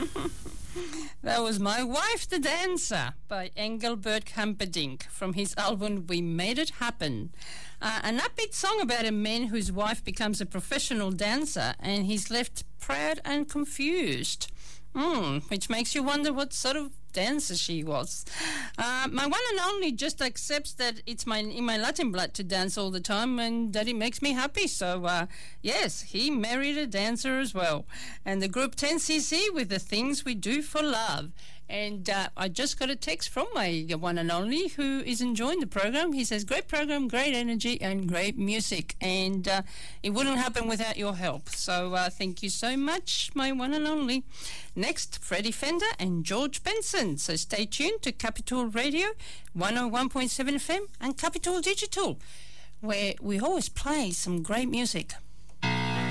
That was My Wife the Dancer by Engelbert Humperdinck from his album We Made It Happen. An upbeat song about a man whose wife becomes a professional dancer and he's left proud and confused. Which makes you wonder what sort of dancer she was. My one and only just accepts that it's in my Latin blood to dance all the time and that it makes me happy. So, yes, he married a dancer as well. And the group 10cc with The Things We Do for Love. And I just got a text from my one and only who is enjoying the program. He says, great program, great energy and great music. And it wouldn't happen without your help. So thank you so much, my one and only. Next, Freddie Fender and George Benson. So stay tuned to Capital Radio 101.7 FM and Capital Digital, where we always play some great music.